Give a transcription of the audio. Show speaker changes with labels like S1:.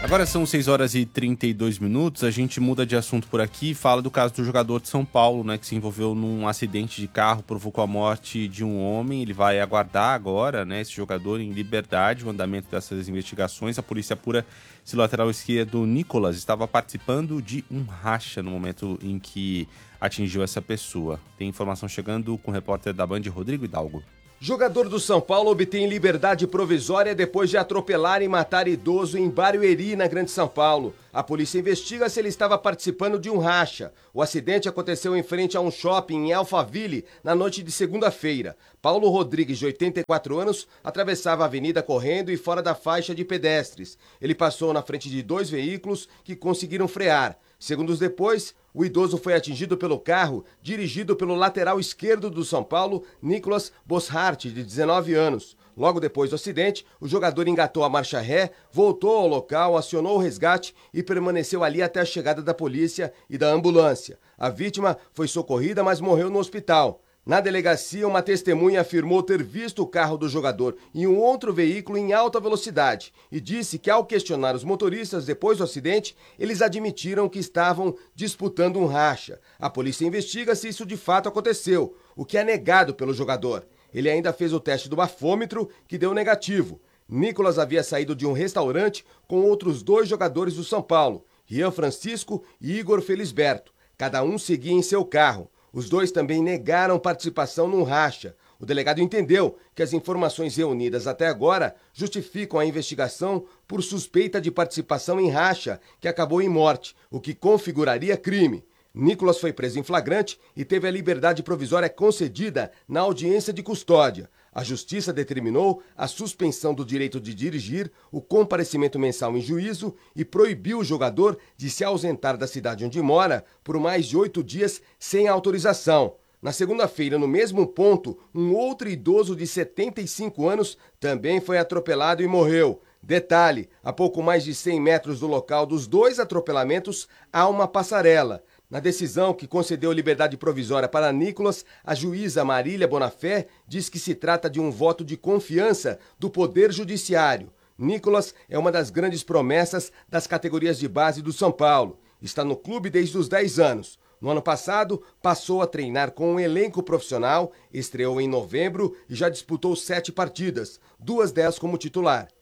S1: Agora são 6 horas e 32 minutos, a gente muda de assunto por aqui e fala do caso do jogador de São Paulo, né, que se envolveu num acidente de carro, provocou a morte de um homem. Ele vai aguardar agora, né, esse jogador em liberdade, o andamento dessas investigações. A polícia apura se o lateral esquerdo Nicolas estava participando de um racha no momento em que atingiu essa pessoa. Tem informação chegando com o repórter da Band, Rodrigo Hidalgo.
S2: Jogador do São Paulo obtém liberdade provisória depois de atropelar e matar idoso em Barueri, na Grande São Paulo. A polícia investiga se ele estava participando de um racha. O acidente aconteceu em frente a um shopping em Alphaville, na noite de segunda-feira. Paulo Rodrigues, de 84 anos, atravessava a avenida correndo e fora da faixa de pedestres. Ele passou na frente de 2 veículos que conseguiram frear. Segundos depois, o idoso foi atingido pelo carro dirigido pelo lateral esquerdo do São Paulo, Nicolas Boshart, de 19 anos. Logo depois do acidente, o jogador engatou a marcha ré, voltou ao local, acionou o resgate e permaneceu ali até a chegada da polícia e da ambulância. A vítima foi socorrida, mas morreu no hospital. Na delegacia, uma testemunha afirmou ter visto o carro do jogador e um outro veículo em alta velocidade e disse que, ao questionar os motoristas depois do acidente, eles admitiram que estavam disputando um racha. A polícia investiga se isso de fato aconteceu, o que é negado pelo jogador. Ele ainda fez o teste do bafômetro, que deu negativo. Nicolas havia saído de um restaurante com outros 2 jogadores do São Paulo, Rian Francisco e Igor Felisberto. Cada um seguia em seu carro. Os 2 também negaram participação num racha. O delegado entendeu que as informações reunidas até agora justificam a investigação por suspeita de participação em racha, que acabou em morte, o que configuraria crime. Nicolas foi preso em flagrante e teve a liberdade provisória concedida na audiência de custódia. A Justiça determinou a suspensão do direito de dirigir, o comparecimento mensal em juízo e proibiu o jogador de se ausentar da cidade onde mora por mais de 8 dias sem autorização. Na segunda-feira, no mesmo ponto, um outro idoso de 75 anos também foi atropelado e morreu. Detalhe, a pouco mais de 100 metros do local dos 2 atropelamentos há uma passarela. Na decisão que concedeu liberdade provisória para Nicolas, a juíza Marília Bonafé diz que se trata de um voto de confiança do Poder Judiciário. Nicolas é uma das grandes promessas das categorias de base do São Paulo. Está no clube desde os 10 anos. No ano passado, passou a treinar com um elenco profissional, estreou em novembro e já disputou 7 partidas, 2 delas como titular.